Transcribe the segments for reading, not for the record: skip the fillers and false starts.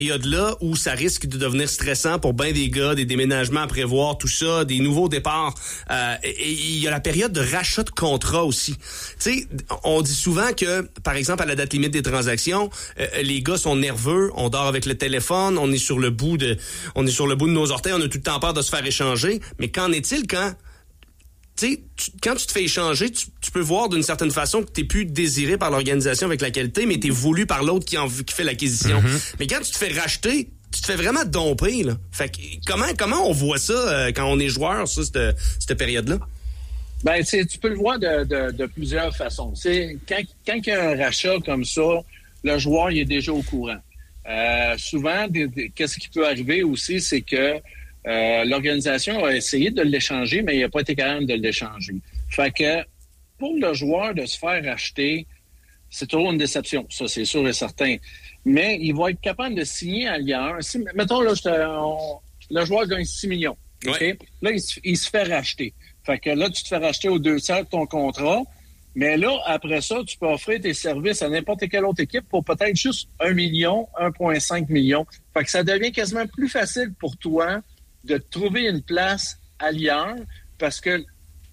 période-là où ça risque de devenir stressant pour bien des gars, des déménagements à prévoir, tout ça, des nouveaux départs. Et il y a la période de rachat de contrat aussi. Tu sais, on dit souvent que, par exemple, à la date limite des transactions, les gars sont nerveux, on dort avec le téléphone, on est sur le bout de nos orteils, on a tout le temps peur de se faire échanger. Mais qu'en est-il quand... Tu sais, quand tu te fais échanger, tu peux voir d'une certaine façon que t'es plus désiré par l'organisation avec laquelle t'es, mais t'es voulu par l'autre qui fait l'acquisition. Mm-hmm. Mais quand tu te fais racheter, tu te fais vraiment domper, là. Fait que comment on voit ça quand on est joueur, ça, cette période-là? Ben, tu peux le voir de plusieurs façons. C'est quand il y a un rachat comme ça, le joueur il est déjà au courant. Souvent, qu'est-ce qui peut arriver aussi, c'est que l'organisation a essayé de l'échanger, mais il n'a pas été capable de l'échanger. Fait que pour le joueur de se faire acheter, c'est toujours une déception, ça c'est sûr et certain. Mais il va être capable de signer ailleurs. Mettons, là, le joueur gagne 6 millions. Okay? Là, il se fait racheter. Fait que là, tu te fais racheter aux 2 tiers de ton contrat. Mais là, après ça, tu peux offrir tes services à n'importe quelle autre équipe pour peut-être juste 1 million, 1,5 million. Fait que ça devient quasiment plus facile pour toi de trouver une place ailleurs parce que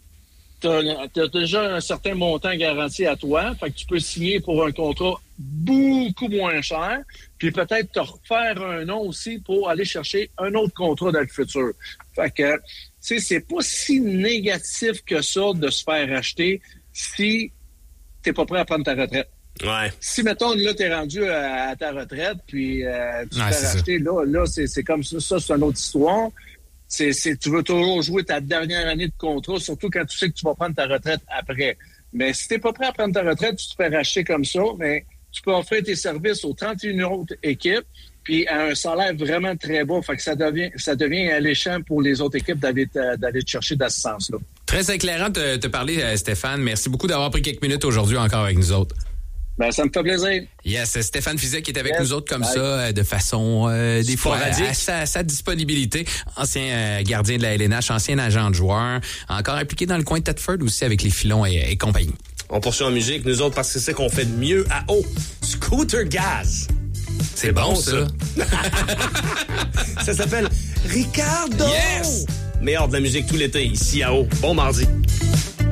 t'as déjà un certain montant garanti à toi, fait que tu peux signer pour un contrat beaucoup moins cher, puis peut-être te refaire un nom aussi pour aller chercher un autre contrat dans le futur. Fait que, tu sais, c'est pas si négatif que ça de se faire acheter si t'es pas prêt à prendre ta retraite. Ouais. Si, mettons, là, t'es rendu à ta retraite, puis tu te fais racheter, là, c'est comme ça, c'est une autre histoire. Tu veux toujours jouer ta dernière année de contrat, surtout quand tu sais que tu vas prendre ta retraite après. Mais si t'es pas prêt à prendre ta retraite, tu te fais racheter comme ça, mais tu peux offrir tes services aux 31 autres équipes, puis à un salaire vraiment très bas. Fait que ça devient alléchant pour les autres équipes d'aller te chercher d'assistance-là. Très éclairant de te parler, Stéphane. Merci beaucoup d'avoir pris quelques minutes aujourd'hui encore avec nous autres. Ben, ça me fait plaisir. Yes, Stéphane Fiset qui est avec nous autres comme ça, de façon des fois à sa disponibilité. Ancien gardien de la LNH, ancien agent de joueur, encore impliqué dans le coin de Thetford aussi avec les Filons et compagnie. On poursuit en musique, nous autres, parce que c'est qu'on fait de mieux à eau. Scooter Gaz. C'est bon, ça. Ça s'appelle Ricardo. Yes! Meilleur de la musique tout l'été, ici à eau. Bon mardi.